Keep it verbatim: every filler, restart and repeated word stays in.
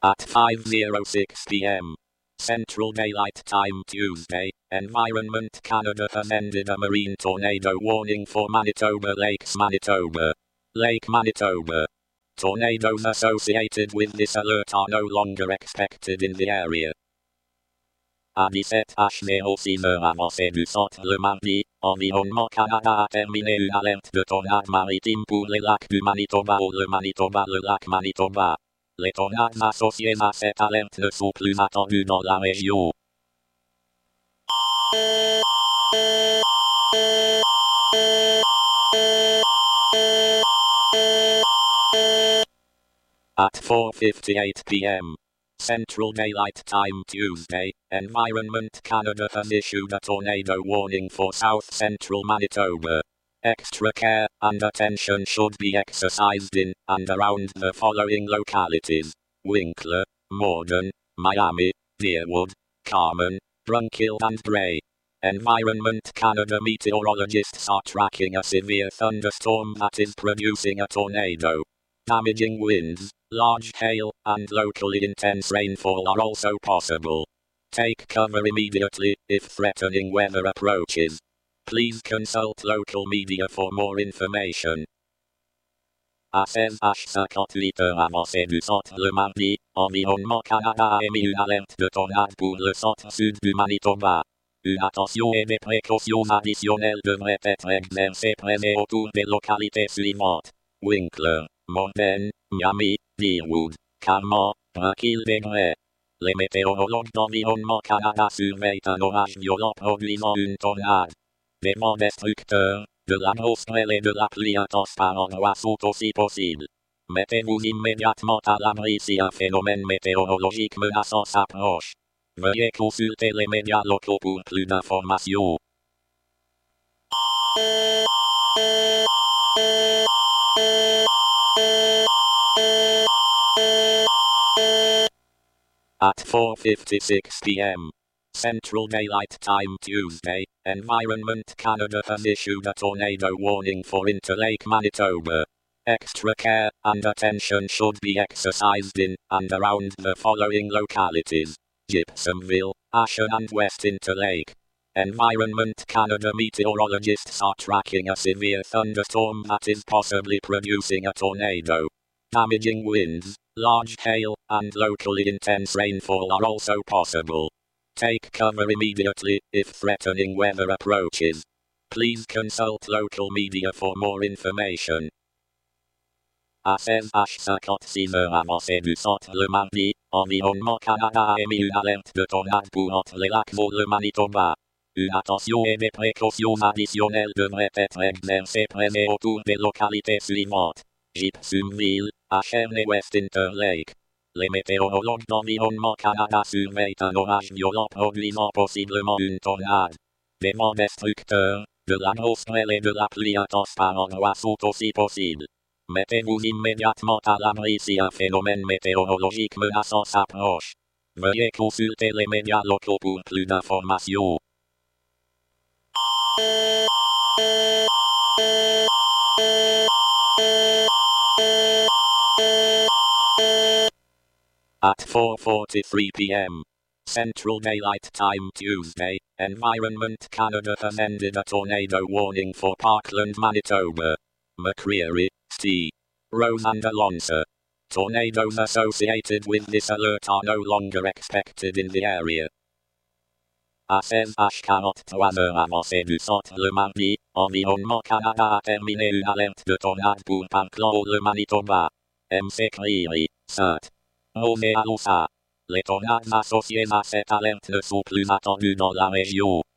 At five oh six p m Central Daylight Time Tuesday, Environment Canada has ended a marine tornado warning for Manitoba Lakes, Manitoba. Lake Manitoba. Tornadoes associated with this alert are no longer expected in the area. À dix-sept heures six avancées du centre le mardi, Environnement Canada a terminé une alerte de tornade maritime pour les lacs du Manitoba ou le Manitoba, le lac Manitoba. Les tornades associées à cette alerte ne sont plus attendues dans la région. At four fifty-eight p m Central Daylight Time Tuesday, Environment Canada has issued a tornado warning for south central Manitoba. Extra care and attention should be exercised in and around the following localities: Winkler, Morden, Miami, Deerwood, Carman, Brunkill and Bray. Environment Canada meteorologists are tracking a severe thunderstorm that is producing a tornado. Damaging winds, large hail, and locally intense rainfall are also possible. Take cover immediately if threatening weather approaches. Please consult local media for more information. À seize heures cinquante-huit avancées du centre le mardi, Environnement Canada a émis une alerte de tornade pour le centre-sud du Manitoba. Une attention et des précautions additionnelles devraient être exercées près et autour des localités suivantes: Winkler, Morden, Miami, Deerwood, Carman, Brunkill et Bray. Les météorologues d'Environnement Canada surveillent un orage violent produisant une tornade. Des vents destructeurs, de la grosse grêle et de la pluie intense par endroits sont aussi possibles. Mettez-vous immédiatement à l'abri si un phénomène météorologique menaçant s'approche. Veuillez consulter les médias locaux pour plus d'informations. At four fifty-six p m Central Daylight Time Tuesday, Environment Canada has issued a tornado warning for Interlake, Manitoba. Extra care and attention should be exercised in and around the following localities: Gibsonville, Ashen and West Interlake. Environment Canada meteorologists are tracking a severe thunderstorm that is possibly producing a tornado. Damaging winds, large hail, and locally intense rainfall are also possible. Take cover immediately if threatening weather approaches. Please consult local media for more information. À seize heures cinquante-six avancées du centre le mardi, Environnement Canada a émis une alerte de tornade pour entre les lacs et le Manitoba. Une attention et des précautions additionnelles devraient être exercées près et autour des localités suivantes: Gibsonville, Ashen et West Interlake. Les météorologues d'Environnement Canada surveillent un orage violent produisant possiblement une tornade. Des vents destructeurs, de la grosse grêle et de la pluie intense par endroits sont aussi possibles. Mettez-vous immédiatement à l'abri si un phénomène météorologique menaçant s'approche. Veuillez consulter les médias locaux pour plus d'informations. At four forty-three p m Central Daylight Time Tuesday, Environment Canada has ended a tornado warning for Parkland, Manitoba. McCreary, Steve, Rose and Alonso. Tornadoes associated with this alert are no longer expected in the area. À seize heures quarante-trois avancées du centre le mardi, Environnement Canada a terminé une alerte de tornade pour Parkland, le Manitoba. McCreary, Sainte Rose et Alousa. Les tornades associées à cette alerte ne sont plus attendues dans la région.